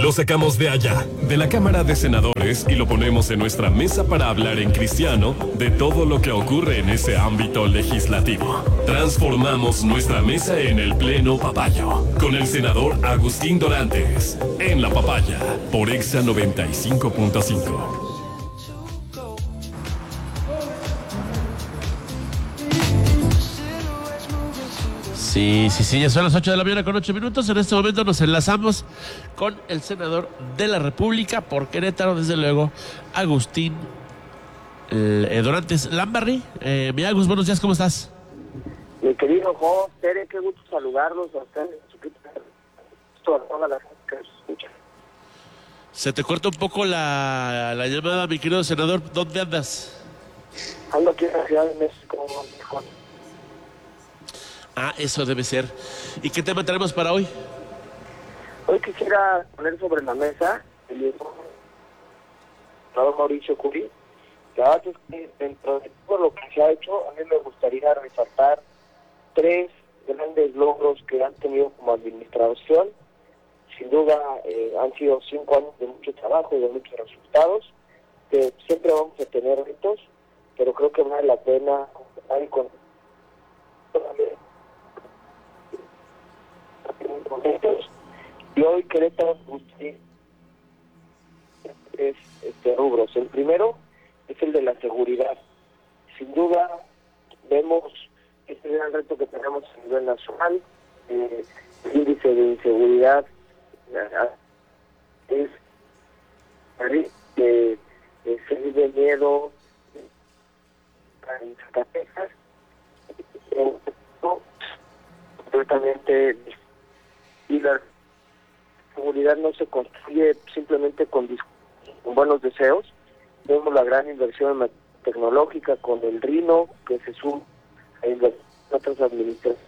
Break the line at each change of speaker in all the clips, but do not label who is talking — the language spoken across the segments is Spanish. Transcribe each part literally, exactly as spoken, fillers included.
Lo sacamos de allá, de la Cámara de Senadores, y lo ponemos en nuestra mesa para hablar en cristiano de todo lo que ocurre en ese ámbito legislativo. Transformamos nuestra mesa en el Pleno Papayo, con el senador Agustín Dorantes, en La Papaya, por Exa noventa y cinco punto cinco.
Sí, sí, sí, ya son las ocho de la mañana con ocho minutos. En este momento nos enlazamos con el senador de la República por Querétaro, desde luego, Agustín eh, Dorantes Lambarri. Eh, mi Agus, buenos días, ¿cómo estás?
Mi querido Jo, Tere, qué gusto saludarlos a ustedes, a toda la gente que nos escucha.
Se te corta un poco la, la llamada, mi querido senador. ¿Dónde andas?
Ando aquí en la Ciudad de México, mejor.
Ah, eso debe ser. ¿Y qué tema tenemos para hoy?
Hoy quisiera poner sobre la mesa el informe del Mauricio Curi. La verdad es que dentro de todo lo que se ha hecho, a mí me gustaría resaltar tres grandes logros que han tenido como administración. Sin duda eh, han sido cinco años de mucho trabajo y de muchos resultados, que siempre vamos a tener retos, pero creo que vale la pena contar con y hoy Querétaro es este rubros. El primero es el de la seguridad. Sin duda vemos este gran reto que tenemos a nivel nacional. Eh, el índice de inseguridad es que eh, se vive miedo en Zacatecas, eh, completamente. Y la seguridad no se construye simplemente con, con buenos deseos. Vemos la gran inversión tecnológica con el Rino, que se suma a otras administraciones.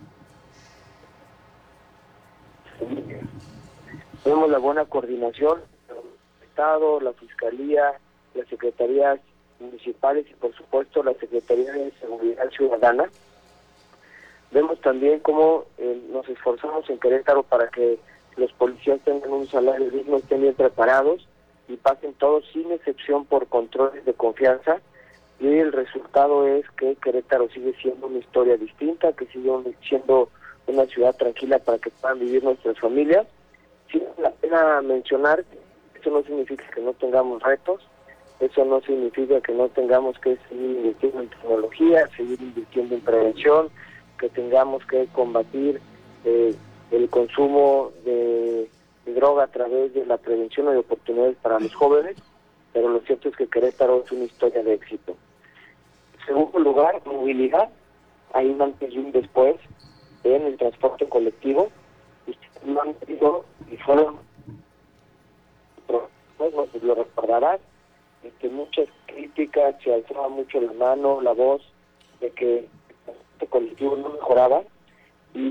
Vemos la buena coordinación del Estado, la Fiscalía, las Secretarías Municipales y, por supuesto, la Secretaría de Seguridad Ciudadana. Vemos también cómo eh, nos esforzamos en Querétaro para que los policías tengan un salario digno, estén bien preparados y pasen todos sin excepción por controles de confianza. Y hoy el resultado es que Querétaro sigue siendo una historia distinta, que sigue siendo una ciudad tranquila para que puedan vivir nuestras familias. Sí vale la pena mencionar que eso no significa que no tengamos retos, eso no significa que no tengamos que seguir invirtiendo en tecnología, seguir invirtiendo en prevención, que tengamos que combatir eh, el consumo de, de droga a través de la prevención de oportunidades para los jóvenes, pero lo cierto es que Querétaro es una historia de éxito. En segundo lugar, movilidad. Hay un antes y un después en el transporte colectivo. Ustedes lo han pedido y fueron, pues, no se lo recordarán, que muchas críticas, se alzaba mucho la mano, la voz de que este colectivo no mejoraba, y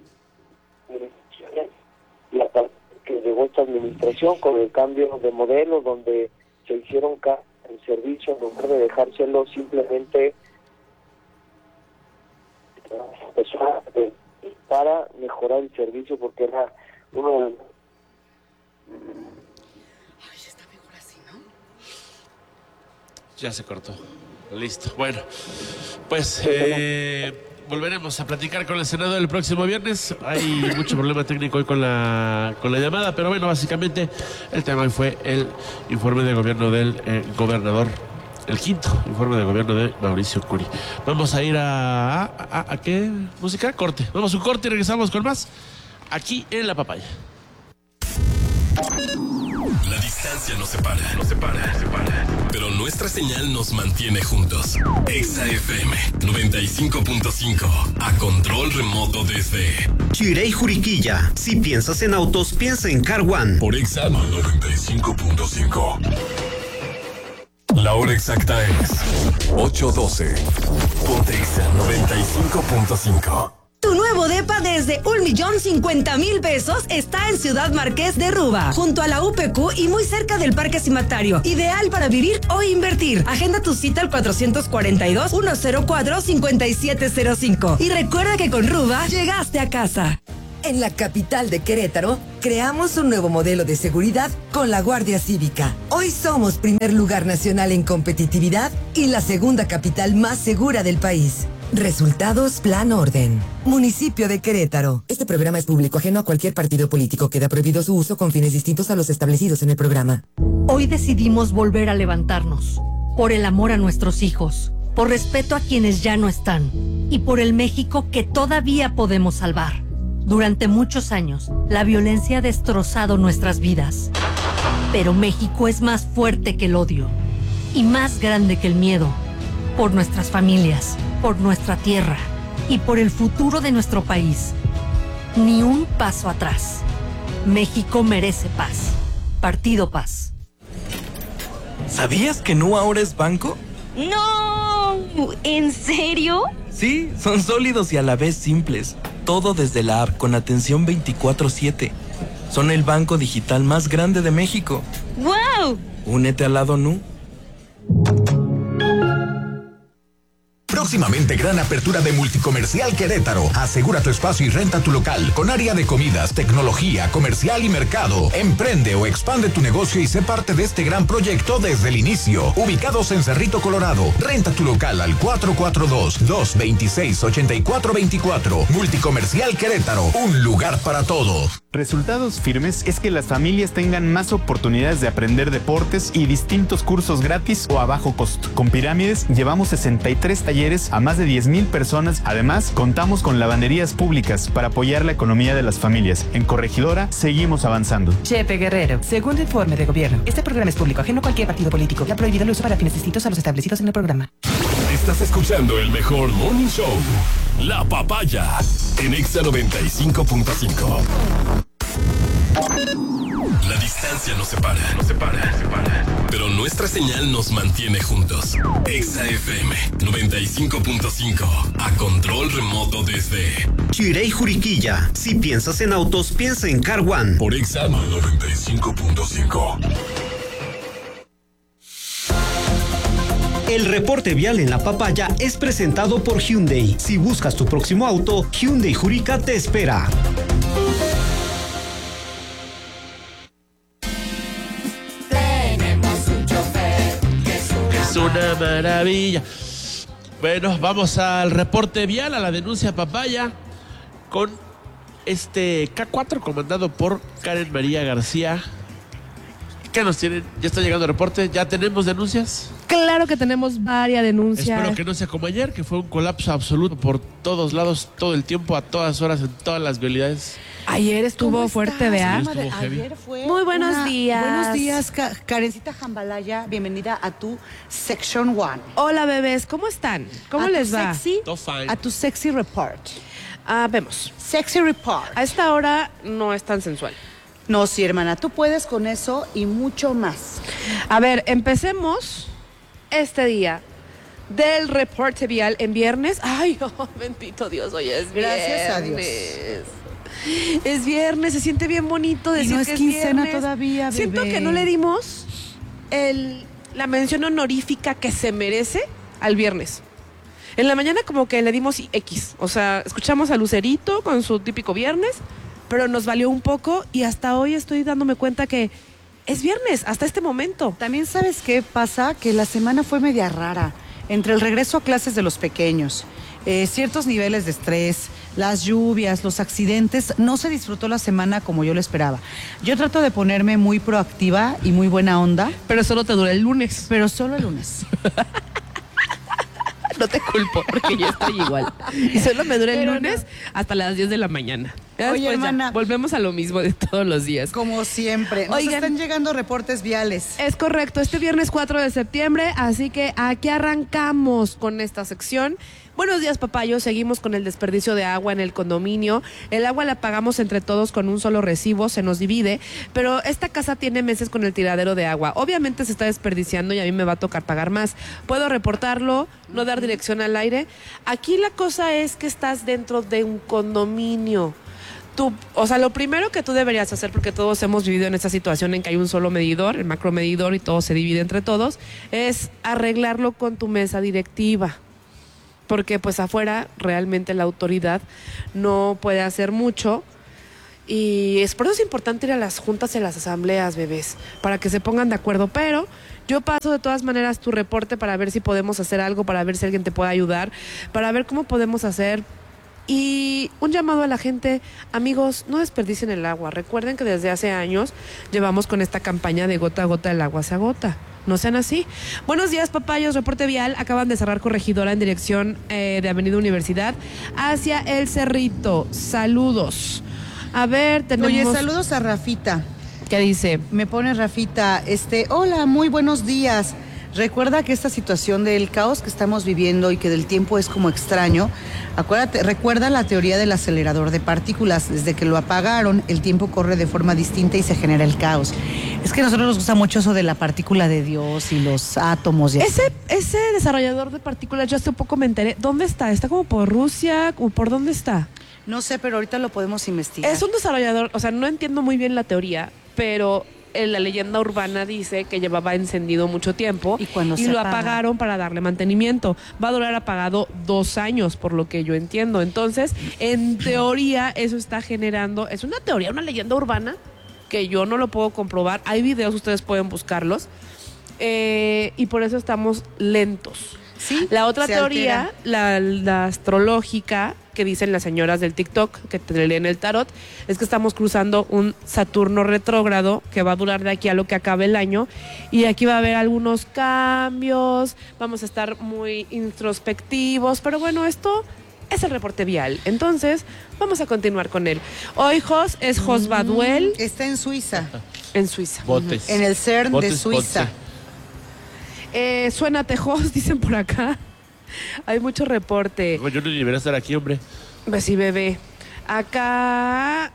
la parte que llegó esta administración con el cambio de modelo, donde se hicieron cambios en servicio en lugar de dejárselo simplemente para mejorar el servicio, porque era uno de los...
Ay, está mejor así, ¿no?
Ya se cortó. Listo. Bueno, pues eh, volveremos a platicar con el Senado el próximo viernes. Hay mucho problema técnico hoy con la con la llamada, pero bueno, básicamente el tema hoy fue el informe de gobierno del eh, gobernador, el quinto informe de gobierno de Mauricio Curi. Vamos a ir a, a, a, ¿a qué música? Corte. Vamos a un corte y regresamos con más aquí en La Papaya.
La distancia nos separa, nos separa, nos separa. Pero nuestra señal nos mantiene juntos. Exa F M noventa y cinco punto cinco, a control remoto desde
Chirey, Juriquilla. Si piensas en autos, piensa en Car One.
Por Exa noventa y cinco punto cinco. La hora exacta es ocho doce. Ponte Exa noventa y cinco punto cinco.
Tu nuevo depa desde un millón cincuenta mil pesos está en Ciudad Marqués de Ruba, junto a la U P Q y muy cerca del Parque Cimatario. Ideal para vivir o invertir. Agenda tu cita al cuatrocientos cuarenta y dos, ciento cuatro, cincuenta y siete cero cinco. Y recuerda que con Ruba llegaste a casa.
En la capital de Querétaro, creamos un nuevo modelo de seguridad con la Guardia Cívica. Hoy somos primer lugar nacional en competitividad y la segunda capital más segura del país. Resultados Plan Orden. Municipio de Querétaro. Este programa es público, ajeno a cualquier partido político. Queda prohibido su uso con fines distintos a los establecidos en el programa.
Hoy decidimos volver a levantarnos. Por el amor a nuestros hijos. Por respeto a quienes ya no están. Y por el México que todavía podemos salvar. Durante muchos años, la violencia ha destrozado nuestras vidas. Pero México es más fuerte que el odio y más grande que el miedo. Por nuestras familias, por nuestra tierra y por el futuro de nuestro país. Ni un paso atrás. México merece paz. Partido Paz.
¿Sabías que Nu ahora es banco?
¡No! ¿En serio?
Sí, son sólidos y a la vez simples. Todo desde la app con atención veinticuatro siete. Son el banco digital más grande de México.
¡Wow!
Únete al lado Nu.
Próximamente gran apertura de Multicomercial Querétaro. Asegura tu espacio y renta tu local con área de comidas, tecnología, comercial y mercado. Emprende o expande tu negocio y sé parte de este gran proyecto desde el inicio. Ubicados en Cerrito, Colorado. Renta tu local al cuatro cuatro dos, dos dos seis, ocho cuatro dos cuatro. Multicomercial Querétaro. Un lugar para todo.
Resultados Firmes es que las familias tengan más oportunidades de aprender deportes y distintos cursos gratis o a bajo costo. Con Pirámides llevamos sesenta y tres talleres a más de diez mil personas. Además, contamos con lavanderías públicas para apoyar la economía de las familias. En Corregidora seguimos avanzando.
Chepe Guerrero, segundo informe de gobierno. Este programa es público, ajeno a cualquier partido político. Ya prohibido el uso para fines distintos a los establecidos en el programa.
Estás escuchando el mejor morning show, La Papaya, en Exa noventa y cinco punto cinco. La distancia nos separa, nos separa, nos separa. Pero nuestra señal nos mantiene juntos. Exa F M noventa y cinco punto cinco, a control remoto desde
Chirey, Juriquilla. Si piensas en autos, piensa en Car One.
Por Exa noventa y cinco punto cinco.
El reporte vial en La Papaya es presentado por Hyundai. Si buscas tu próximo auto, Hyundai Jurica te espera.
Es una maravilla. Bueno, vamos al reporte vial, a la denuncia Papaya, con este K cuatro comandado por Karen María García. ¿Qué nos tienen? Ya está llegando el reporte. ¿Ya tenemos denuncias?
Claro que tenemos varias denuncias.
Espero que no sea como ayer, que fue un colapso absoluto por todos lados, todo el tiempo, a todas horas, en todas las vialidades.
Ayer estuvo fuerte, ¿verdad?
Ayer
fue
Muy buenos
una,
días.
Buenos días, Ka Karencita Jambalaya. Bienvenida a tu Section One.
Hola, bebés. ¿Cómo están? ¿Cómo
a
les
tu
va?
Sexy,
fine.
a tu Sexy Report.
Ah, vemos.
Sexy Report.
A esta hora no es tan sensual.
No, sí, hermana. Tú puedes con eso y mucho más.
A ver, empecemos este día del reporte vial en viernes. Ay, oh, bendito Dios, hoy es viernes.
Gracias a Dios.
Es viernes, se siente bien bonito decir
y no es
que es
quincena
viernes.
todavía, bebé.
Siento que no le dimos el, la mención honorífica que se merece al viernes. En la mañana como que le dimos X, o sea, escuchamos a Lucerito con su típico viernes, pero nos valió un poco y hasta hoy estoy dándome cuenta que es viernes, hasta este momento.
También sabes qué pasa, que la semana fue media rara, entre el regreso a clases de los pequeños, eh, ciertos niveles de estrés, las lluvias, los accidentes, no se disfrutó la semana como yo lo esperaba. Yo trato de ponerme muy proactiva y muy buena onda.
Pero solo te dura el lunes.
Pero solo el lunes.
No te culpo, porque yo estoy igual. Y solo me dura el
Pero
lunes no. hasta las diez de la mañana. Ya
Oye, hermana,
volvemos a lo mismo de todos los días.
Como siempre. Nos
Oigan,
están llegando reportes viales.
Es correcto, este viernes cuatro de septiembre, así que aquí arrancamos con esta sección. Buenos días, Papayo. Seguimos con el desperdicio de agua en el condominio. El agua la pagamos entre todos con un solo recibo, se nos divide, pero esta casa tiene meses con el tiradero de agua. Obviamente se está desperdiciando y a mí me va a tocar pagar más. ¿Puedo reportarlo? ¿No dar dirección al aire? Aquí la cosa es que estás dentro de un condominio. Tú, o sea, lo primero que tú deberías hacer, porque todos hemos vivido en esa situación en que hay un solo medidor, el macromedidor, y todo se divide entre todos, es arreglarlo con tu mesa directiva. Porque pues afuera realmente la autoridad no puede hacer mucho Y es por eso es importante ir a las juntas y a las asambleas, bebés, para que se pongan de acuerdo. Pero yo paso de todas maneras tu reporte para ver si podemos hacer algo, para ver si alguien te puede ayudar, para ver cómo podemos hacer. Y un llamado a la gente, amigos, no desperdicien el agua. Recuerden que desde hace años llevamos con esta campaña de gota a gota el agua se agota. No sean así. Buenos días, papayos. Reporte vial. Acaban de cerrar corregidora en dirección eh, de Avenida Universidad hacia El Cerrito. Saludos. A ver, tenemos...
Oye, saludos a Rafita.
¿Qué dice?
Me pone Rafita, este, hola, muy buenos días. Recuerda que esta situación del caos que estamos viviendo y que del tiempo es como extraño, acuérdate, recuerda la teoría del acelerador de partículas. Desde que lo apagaron, el tiempo corre de forma distinta y se genera el caos. Es que a nosotros nos gusta mucho eso de la partícula de Dios y los átomos. Y
ese, ese desarrollador de partículas, yo hace un poco me enteré, ¿dónde está? ¿Está como por Rusia? ¿Como por dónde está?
No sé, pero ahorita lo podemos investigar.
Es un desarrollador, o sea, no entiendo muy bien la teoría, pero la leyenda urbana dice que llevaba encendido mucho tiempo y, cuando y lo apaga. apagaron para darle mantenimiento. Va a durar apagado dos años, por lo que yo entiendo. Entonces, en teoría, eso está generando, es una teoría, una leyenda urbana, que yo no lo puedo comprobar. Hay videos, ustedes pueden buscarlos. Eh, y por eso estamos lentos.
Sí,
la otra teoría, la, la astrológica, que dicen las señoras del TikTok, que te leen el tarot, es que estamos cruzando un Saturno retrógrado que va a durar de aquí a lo que acabe el año, y aquí va a haber algunos cambios, vamos a estar muy introspectivos, pero bueno, esto es el reporte vial. Entonces, vamos a continuar con él. Hoy Jos es Jos Baduel.
Está en Suiza.
En Suiza.
Botes.
En el CERN
Botes,
de Suiza.
Eh, suena Tejos, dicen por acá. Hay mucho reporte.
No, yo no debería estar aquí, hombre.
Pues sí, bebé. Acá,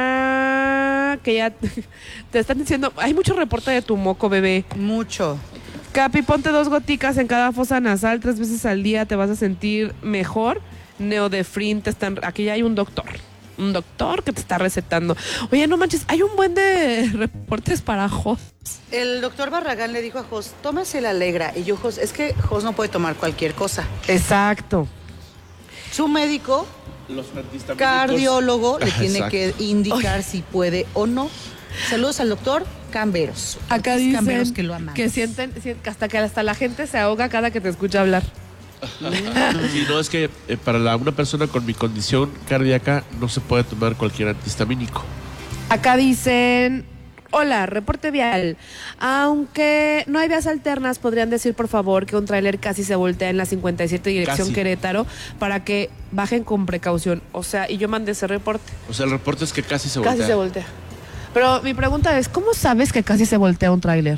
ah, que ya te están diciendo, hay mucho reporte de tu moco, bebé.
Mucho.
Capi, ponte dos goticas en cada fosa nasal, tres veces al día, te vas a sentir mejor. Neodefrin, te están, aquí ya hay un doctor. Un doctor que te está recetando. Oye, no manches, hay un buen de reportes para Jos.
El doctor Barragán le dijo a Jos, tómase la Alegra. Y yo, Jos, es que Jos no puede tomar cualquier cosa.
Exacto.
Su médico,
Los
cardiólogo, le tiene
Exacto.
que indicar
Oye.
si puede o no. Saludos al doctor Camberos.
Acá dicen
Camberos que lo aman.
que sienten, que hasta que hasta la gente se ahoga cada que te escucha hablar.
Sí, no, es que eh, para la, una persona con mi condición cardíaca no se puede tomar cualquier antihistamínico.
Acá dicen, hola, reporte vial. Aunque no hay vías alternas, ¿podrían decir por favor que un tráiler casi se voltea en la cincuenta y siete dirección
Casi.
Querétaro para que bajen con precaución? O sea, y yo mandé ese reporte.
O sea, el reporte es que casi se voltea.
Casi se voltea. Pero mi pregunta es, ¿cómo sabes que casi se voltea un tráiler?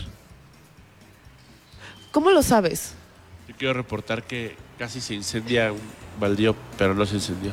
¿Cómo lo sabes?
Yo quiero reportar que casi se incendia un baldío, pero no se incendió.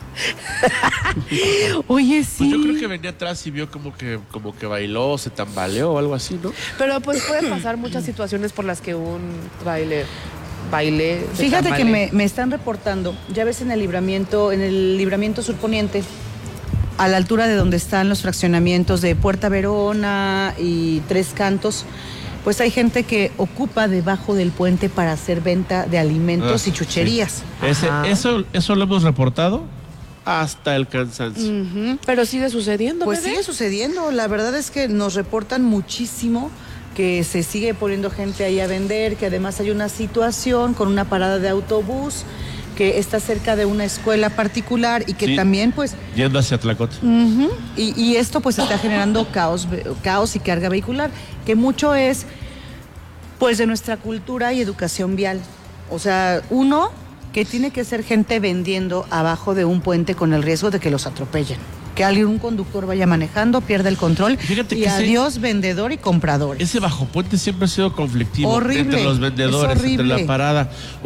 Oye, sí.
Pues yo creo que venía atrás y vio como que, como que bailó, se tambaleó o algo así, ¿no?
Pero pues pueden pasar muchas situaciones por las que un tráiler baile. se
Fíjate que
tambalee.
me, me están reportando, ya ves en el libramiento, en el libramiento surponiente, a la altura de donde están los fraccionamientos de Puerta Verona y Tres Cantos, pues hay gente que ocupa debajo del puente para hacer venta de alimentos
Ah,
y chucherías.
sí. Ese,
Ajá.
eso, eso lo hemos reportado hasta el cansancio.
Ujú.
Pero sigue sucediendo,
Pues
bebé.
sigue sucediendo, la verdad es que nos reportan muchísimo que se sigue poniendo gente ahí a vender, que además hay una situación con una parada de autobús que está cerca de una escuela particular y que
Sí.
también pues...
Yendo hacia Tlacote.
Ujú. y, y esto pues está generando caos, ve- caos y carga vehicular, que mucho es pues de nuestra cultura y educación vial. O sea, uno, que tiene que ser gente vendiendo abajo de un puente con el riesgo de que los atropellen. Que alguien, un conductor vaya manejando, pierda el control
Fíjate
y
que ese-
adiós vendedor y comprador.
Ese bajo puente siempre ha sido conflictivo
Horrible,
entre los
es
vendedores, entre
horrible.
la parada.